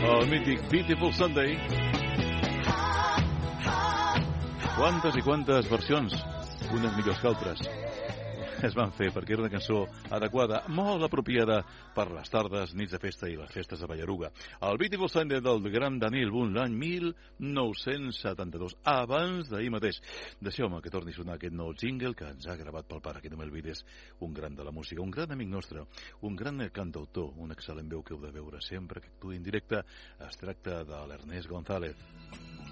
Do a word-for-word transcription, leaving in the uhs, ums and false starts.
El mític Beautiful Sunday. Quantes i quantes versions, unes millors que altres, es van fer perquè era una cançó adequada, molt apropiada per les tardes, nits de festa i les festes de Ballaruga. El Beautiful Sunday del gran Daniel Boone l'any mil nou-cents setanta-dos, abans d'ahir mateix. Deixeu-me que torni a sonar aquest nou jingle que ens ha gravat pel pare, que no m'oblidis, un gran de la música, un gran amic nostre, un gran cantautor, un excel·lent veu que heu de veure sempre que actuï en directe. Es tracta de l'Ernest González.